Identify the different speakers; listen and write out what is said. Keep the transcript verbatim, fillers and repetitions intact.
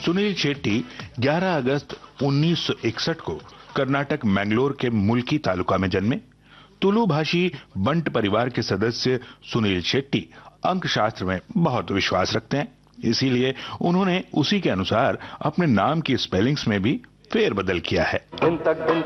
Speaker 1: सुनील शेट्टी ग्यारह अगस्त उन्नीस सौ इकसठ को कर्नाटक मैंगलोर के मुल्की तालुका में जन्मे। तुलु भाषी बंट परिवार के सदस्य सुनील शेट्टी अंकशास्त्र में बहुत विश्वास रखते हैं, इसीलिए उन्होंने उसी के अनुसार अपने नाम की स्पेलिंग्स में भी फेरबदल किया है।